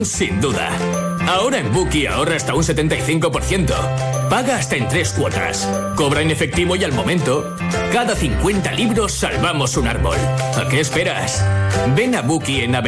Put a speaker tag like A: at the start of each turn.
A: Sin duda. Ahora en Bookie ahorra hasta un 75%. Paga hasta en 3 cuotas. Cobra en efectivo y al momento. Cada 50 libros salvamos un árbol. ¿A qué esperas? Ven a Bookie en